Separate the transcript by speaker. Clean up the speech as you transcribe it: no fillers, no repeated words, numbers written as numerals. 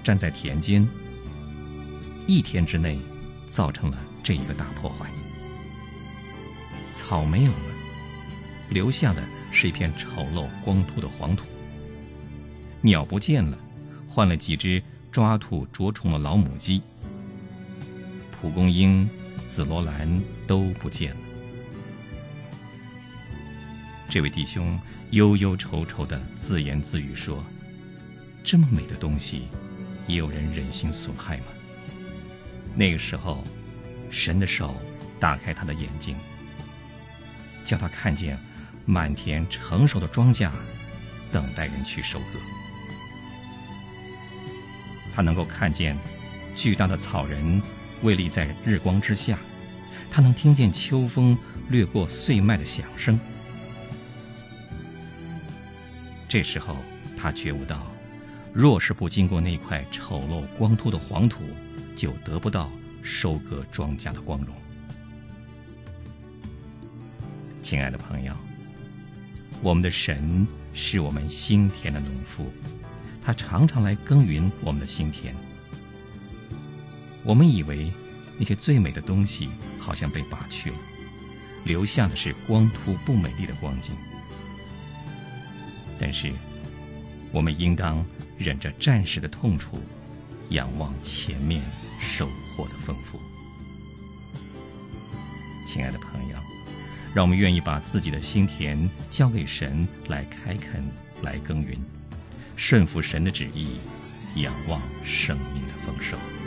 Speaker 1: 站在田间，1天之内造成了这一个大破坏。草没有了，留下的是一片丑陋光秃的黄土。鸟不见了，换了几只抓土捉虫的老母鸡。蒲公英、紫罗兰都不见了。这位弟兄忧忧愁愁地自言自语说：这么美的东西，也有人忍心损害吗？那个时候，神的手打开他的眼睛，叫他看见满田成熟的庄稼等待人去收割。他能够看见巨大的草人屹立在日光之下，他能听见秋风掠过碎麦的响声。这时候他觉悟到，若是不经过那块丑陋光秃的黄土，就得不到收割庄稼的光荣。亲爱的朋友，我们的神是我们心田的农夫，他常常来耕耘我们的心田。我们以为那些最美的东西好像被拔去了，留下的是光秃不美丽的光景。但是我们应当忍着暂时的痛楚，仰望前面收获的丰富。亲爱的朋友，让我们愿意把自己的心田交给神来开垦，来耕耘，顺服神的旨意，仰望生命的丰收。